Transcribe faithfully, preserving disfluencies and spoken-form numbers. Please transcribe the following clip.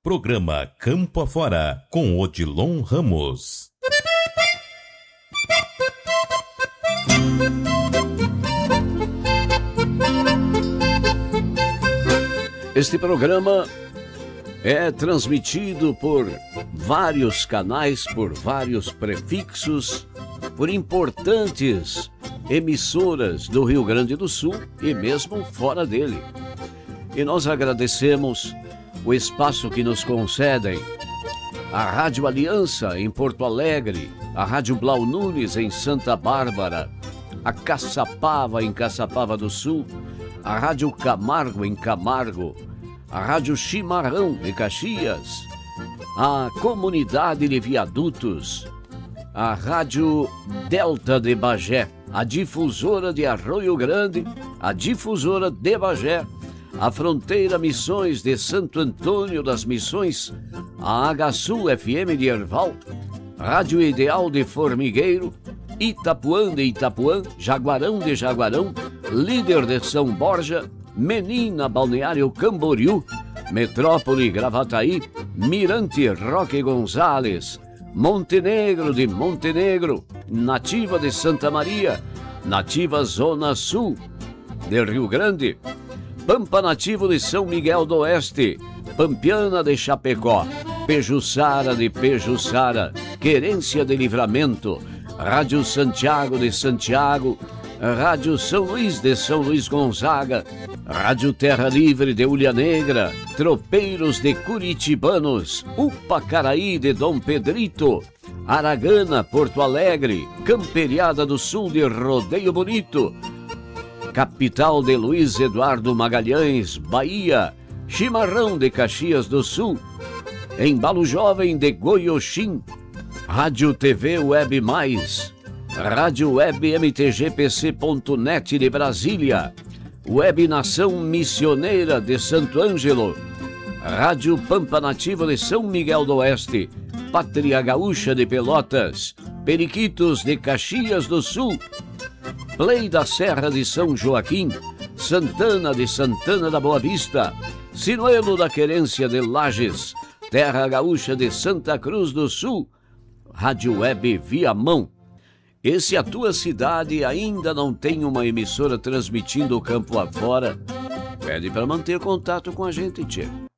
Programa Campo Afora, com Odilon Ramos. Este programa é transmitido por vários canais, por vários prefixos, por importantes emissoras do Rio Grande do Sul e mesmo fora dele. E nós agradecemos o espaço que nos concedem a Rádio Aliança em Porto Alegre, a Rádio Blau Nunes em Santa Bárbara, a Caçapava em Caçapava do Sul, a Rádio Camargo em Camargo, a Rádio Chimarrão em Caxias, a Comunidade de Viadutos, a Rádio Delta de Bagé, a Difusora de Arroio Grande, a Difusora de Bagé, a Fronteira Missões de Santo Antônio das Missões, a H-Sul F M de Erval, Rádio Ideal de Formigueiro, Itapuã de Itapuã, Jaguarão de Jaguarão, Líder de São Borja, Menina Balneário Camboriú, Metrópole Gravataí, Mirante Roque Gonzales, Montenegro de Montenegro, Nativa de Santa Maria, Nativa Zona Sul de Rio Grande, Pampa Nativo de São Miguel do Oeste, Pampiana de Chapecó, Pejuçara de Pejuçara, Querência de Livramento, Rádio Santiago de Santiago, Rádio São Luís de São Luís Gonzaga, Rádio Terra Livre de Ulha Negra, Tropeiros de Curitibanos, Upacaraí de Dom Pedrito, Aragana, Porto Alegre, Camperiada do Sul de Rodeio Bonito, Capital de Luiz Eduardo Magalhães, Bahia, Chimarrão de Caxias do Sul, Embalo Jovem de Goioxim, Rádio T V Web Mais, Rádio Web M T G P C ponto net de Brasília, Web Nação Missioneira de Santo Ângelo, Rádio Pampa Nativa de São Miguel do Oeste, Pátria Gaúcha de Pelotas, Periquitos de Caxias do Sul, Play da Serra de São Joaquim, Santana de Santana da Boa Vista, Sinuelo da Querência de Lages, Terra Gaúcha de Santa Cruz do Sul, Rádio Web Viamão. E se a tua cidade ainda não tem uma emissora transmitindo o campo afora, pede para manter contato com a gente, tchê.